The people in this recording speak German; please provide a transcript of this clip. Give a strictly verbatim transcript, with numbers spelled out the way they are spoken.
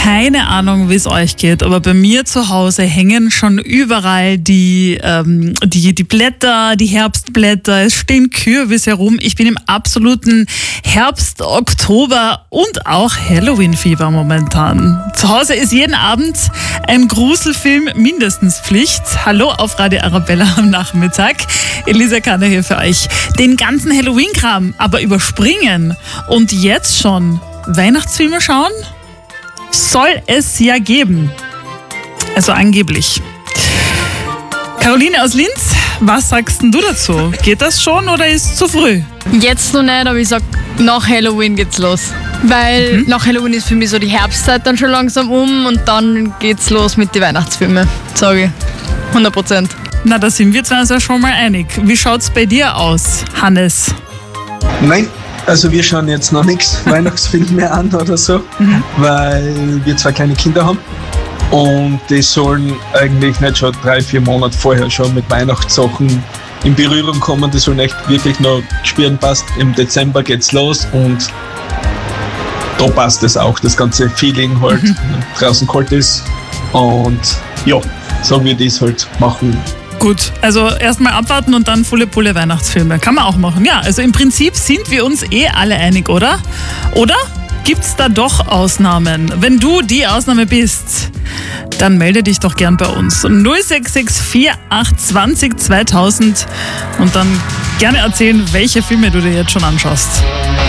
Keine Ahnung, wie es euch geht, aber bei mir zu Hause hängen schon überall die, ähm, die, die Blätter, die Herbstblätter, es stehen Kürbisse herum. Ich bin im absoluten Herbst-, Oktober- und auch Halloween-Fieber momentan. Zu Hause ist jeden Abend ein Gruselfilm mindestens Pflicht. Hallo auf Radio Arabella am Nachmittag. Elisa Kanner hier für euch. Den ganzen Halloween-Kram aber überspringen und jetzt schon Weihnachtsfilme schauen? Soll es ja geben. Also angeblich. Caroline aus Linz, was sagst denn du dazu? Geht das schon oder ist es zu früh? Jetzt noch nicht, aber ich sag, nach Halloween geht's los. Weil mhm. nach Halloween ist für mich so die Herbstzeit dann schon langsam um und dann geht's los mit den Weihnachtsfilmen, sage ich. hundert Prozent. Na, da sind wir uns also schon mal einig. Wie schaut's bei dir aus, Hannes? Nein. Also wir schauen jetzt noch nichts Weihnachtsfilme an oder so, mhm. weil wir zwei kleine Kinder haben und die sollen eigentlich nicht schon drei, vier Monate vorher schon mit Weihnachtssachen in Berührung kommen. Die sollen echt wirklich noch spüren, passt, im Dezember geht's los und da passt es auch, das ganze Feeling halt, mhm. draußen kalt ist und ja, so wie die es halt machen. Gut, also erstmal abwarten und dann volle Pulle Weihnachtsfilme. Kann man auch machen. Ja, also im Prinzip sind wir uns eh alle einig, oder? Oder? Gibt's da doch Ausnahmen? Wenn du die Ausnahme bist, dann melde dich doch gern bei uns. null sechs sechs vier acht zwanzig zweitausend und dann gerne erzählen, welche Filme du dir jetzt schon anschaust.